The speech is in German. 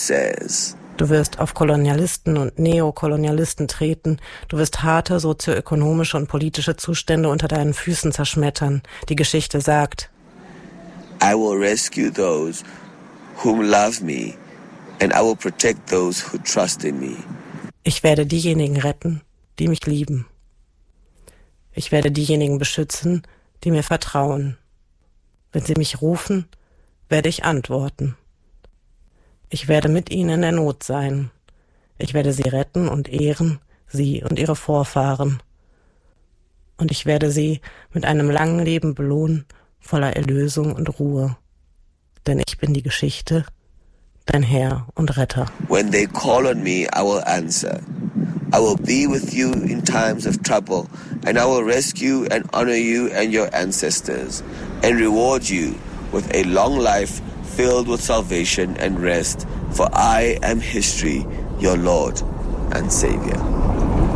says. Du wirst auf Kolonialisten und Neokolonialisten treten. Du wirst harte sozioökonomische und politische Zustände unter deinen Füßen zerschmettern. Die Geschichte sagt: I will rescue those whom love me, and I will protect those who trust in me. Ich werde diejenigen retten, die mich lieben. Ich werde diejenigen beschützen, die mir vertrauen. Wenn sie mich rufen, werde ich antworten. Ich werde mit ihnen in der Not sein. Ich werde sie retten und ehren, sie und ihre Vorfahren. Und ich werde sie mit einem langen Leben belohnen, voller Erlösung und Ruhe. Denn ich bin die Geschichte, dein Herr und Retter. When they call on me, I will answer. I will be with you in times of trouble, and I will rescue and honor you and your ancestors, and reward you with a long life filled with salvation and rest, for I am history, your Lord and Savior.